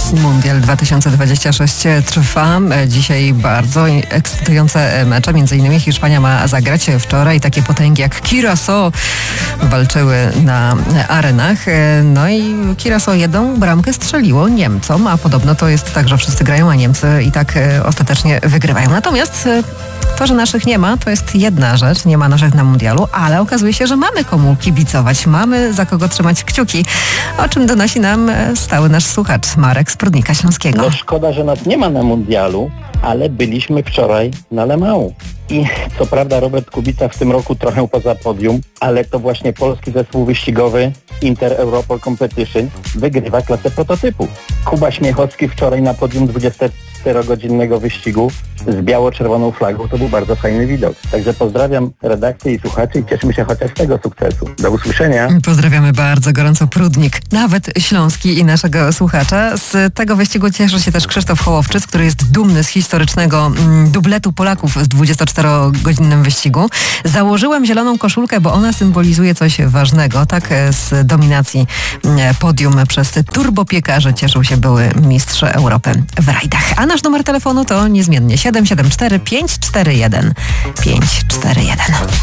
Mundial 2026 trwa. Dzisiaj bardzo ekscytujące mecze. Między innymi Hiszpania ma zagrać. Wczoraj takie potęgi jak Curaçao walczyły na arenach. No i Curaçao jedną bramkę strzeliło Niemcom, a podobno to jest tak, że wszyscy grają, a Niemcy i tak ostatecznie wygrywają. Natomiast to, że naszych nie ma, to jest jedna rzecz. Nie ma naszych na mundialu, ale okazuje się, że mamy komu kibicować. Mamy za kogo trzymać kciuki, o czym donosi nam stały nasz słuchacz Marek z Prudnika Śląskiego. No szkoda, że nas nie ma na mundialu, ale byliśmy wczoraj na Le Mans. I co prawda Robert Kubica w tym roku trochę poza podium, ale to właśnie polski zespół wyścigowy Inter Europol Competition wygrywa klasę prototypu. Kuba Śmiechowski wczoraj na podium 24-godzinnego wyścigu z biało-czerwoną flagą. To był bardzo fajny widok. Także pozdrawiam redakcję i słuchaczy i cieszymy się chociaż z tego sukcesu. Do usłyszenia. Pozdrawiamy bardzo gorąco Prudnik, nawet śląski i naszego słuchacza. Z tego wyścigu cieszy się też Krzysztof Hołowczyc, który jest dumny z historycznego dubletu Polaków w 24-godzinnym wyścigu. Założyłem zieloną koszulkę, bo ona symbolizuje coś ważnego. Tak z dominacji podium przez turbopiekarzy cieszył się były mistrz Europy w rajdach. A nasz numer telefonu to niezmiennie 774 541 541.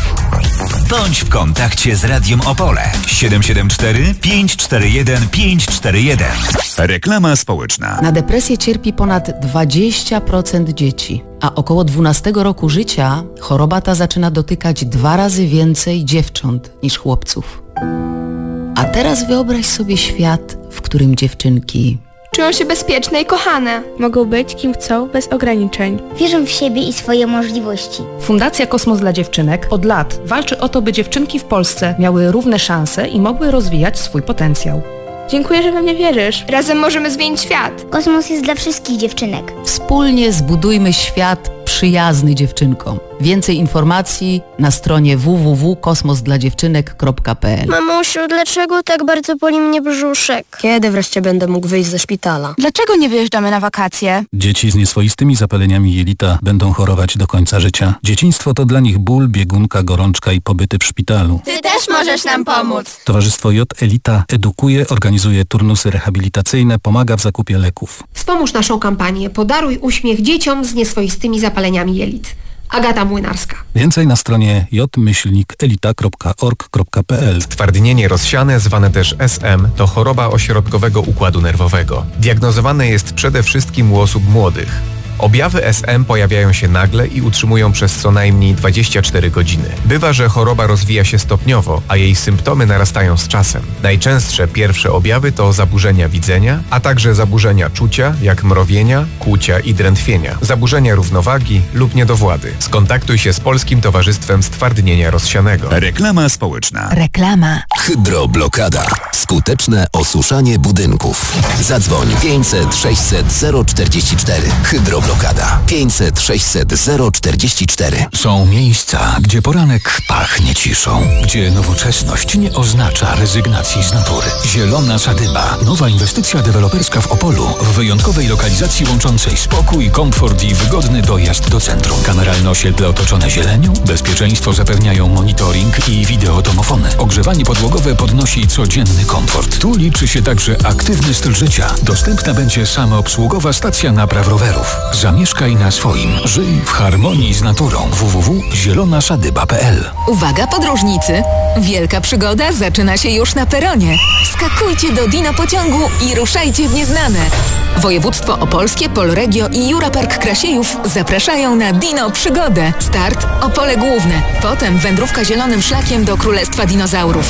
Bądź w kontakcie z Radiem Opole 774 541 541. Reklama społeczna. Na depresję cierpi ponad 20% dzieci, a około 12 roku życia choroba ta zaczyna dotykać 2 razy więcej dziewcząt niż chłopców. A teraz wyobraź sobie świat, w którym dziewczynki czują się bezpieczne i kochane. Mogą być kim chcą, bez ograniczeń. Wierzą w siebie i swoje możliwości. Fundacja Kosmos dla Dziewczynek od lat walczy o to, by dziewczynki w Polsce miały równe szanse i mogły rozwijać swój potencjał. Dziękuję, że we mnie wierzysz. Razem możemy zmienić świat. Kosmos jest dla wszystkich dziewczynek. Wspólnie zbudujmy świat przyjazny dziewczynkom. Więcej informacji na stronie www.kosmosdladziewczynek.pl. Mamusiu, dlaczego tak bardzo boli mnie brzuszek? Kiedy wreszcie będę mógł wyjść ze szpitala? Dlaczego nie wyjeżdżamy na wakacje? Dzieci z nieswoistymi zapaleniami jelita będą chorować do końca życia. Dzieciństwo to dla nich ból, biegunka, gorączka i pobyty w szpitalu. Ty też możesz nam pomóc. Towarzystwo J Elita edukuje, organizuje turnusy rehabilitacyjne, pomaga w zakupie leków. Wspomóż naszą kampanię Podaruj uśmiech dzieciom z nieswoistymi zapaleniami jelit. Agata Młynarska. Więcej na stronie j-elita.org.pl. Stwardnienie rozsiane, zwane też SM, to choroba ośrodkowego układu nerwowego. Diagnozowane jest przede wszystkim u osób młodych. Objawy SM pojawiają się nagle i utrzymują przez co najmniej 24 godziny. Bywa, że choroba rozwija się stopniowo, a jej symptomy narastają z czasem. Najczęstsze pierwsze objawy to zaburzenia widzenia, a także zaburzenia czucia, jak mrowienia, kłucia i drętwienia, zaburzenia równowagi lub niedowłady. Skontaktuj się z Polskim Towarzystwem Stwardnienia Rozsianego. Reklama społeczna. Reklama. Hydroblokada. Skuteczne osuszanie budynków. Zadzwoń 500 600 044. Hydroblokada 500 600 044. Są miejsca, gdzie poranek pachnie ciszą, gdzie nowoczesność nie oznacza rezygnacji z natury. Zielona Sadyba. Nowa inwestycja deweloperska w Opolu, w wyjątkowej lokalizacji łączącej spokój, komfort i wygodny dojazd do centrum. Kameralne osiedle otoczone zielenią, bezpieczeństwo zapewniają monitoring i wideodomofony. Ogrzewanie podłogowe podnosi codzienny komfort. Tu liczy się także aktywny styl życia. Dostępna będzie samoobsługowa stacja napraw rowerów. Zamieszkaj na swoim. Żyj w harmonii z naturą. www.zielonasadyba.pl. Uwaga podróżnicy! Wielka przygoda zaczyna się już na peronie. Skakujcie do Dino pociągu i ruszajcie w nieznane. Województwo Opolskie, Polregio i Jurapark Krasiejów zapraszają na Dino Przygodę. Start Opole Główne. Potem wędrówka zielonym szlakiem do Królestwa Dinozaurów.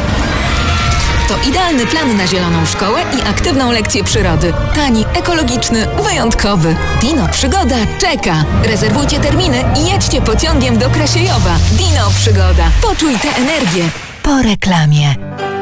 To idealny plan na zieloną szkołę i aktywną lekcję przyrody. Tani, ekologiczny, wyjątkowy. Dino Przygoda czeka. Rezerwujcie terminy i jedźcie pociągiem do Krasiejowa. Dino Przygoda. Poczuj tę energię. Po reklamie.